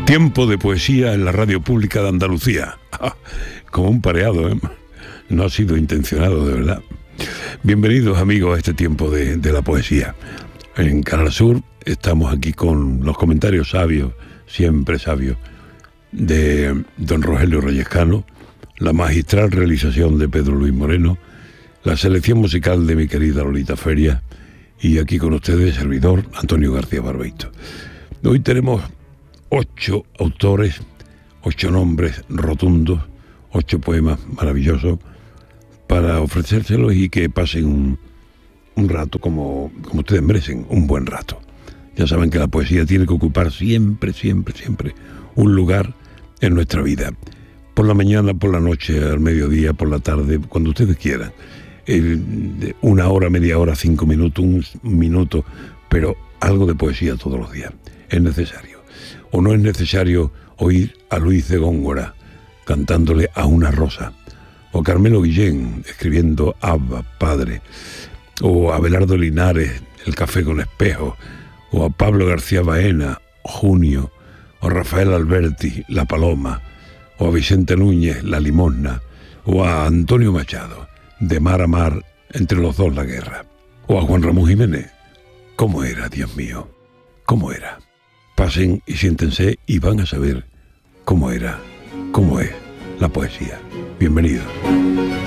Tiempo de poesía en la radio pública de Andalucía. Como un pareado, ¿eh? No ha sido intencionado, de verdad. Bienvenidos, amigos, a este tiempo de la poesía. En Canal Sur estamos aquí con los comentarios sabios, siempre sabios, de don Rogelio Reyescano, la magistral realización de Pedro Luis Moreno, la selección musical de mi querida Lolita Feria, y aquí con ustedes, servidor Antonio García Barbeito. Hoy tenemos 8 autores, 8 nombres rotundos, 8 poemas maravillosos para ofrecérselos y que pasen un rato como ustedes merecen, un buen rato. Ya saben que la poesía tiene que ocupar siempre un lugar en nuestra vida. Por la mañana, por la noche, al mediodía, por la tarde, cuando ustedes quieran. 1 hora, media hora, 5 minutos, un minuto, pero algo de poesía todos los días. Es necesario. ¿O no es necesario oír a Luis de Góngora cantándole a una rosa? O Carmelo Guillén escribiendo Abba, Padre. O a Abelardo Linares, El café con espejo. O a Pablo García Baena, Junio. O a Rafael Alberti, La paloma. O a Vicente Núñez, La limosna. O a Antonio Machado, De mar a mar, entre los dos la guerra. O a Juan Ramón Jiménez. ¿Cómo era, Dios mío? ¿Cómo era? Pasen y siéntense y van a saber cómo era, cómo es la poesía. Bienvenidos.